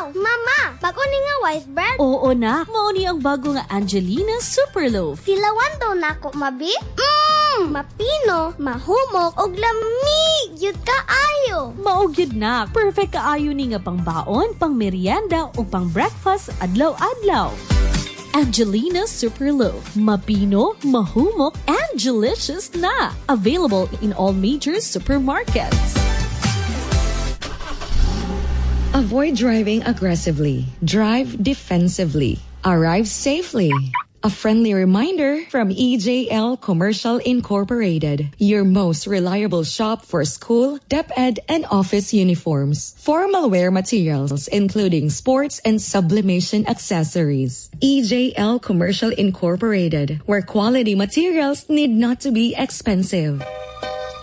Mama, bago ni nga white bread? Oo na, mao ni ang bago nga Angelina Superloaf. Tilawan daw na ako, mabi? Mapino, mahumok, og lamig, yun kaayo. Maugyod na, perfect kaayo ni nga pang baon, pang merienda o pang breakfast adlaw-adlaw. Angelina Superloaf, mapino, mahumok, and delicious na. Available in all major supermarkets. Avoid driving aggressively. Drive defensively. Arrive safely. A friendly reminder from EJL Commercial Incorporated, your most reliable shop for school, DepEd, and office uniforms. Formal wear materials, including sports and sublimation accessories. EJL Commercial Incorporated, where quality materials need not to be expensive.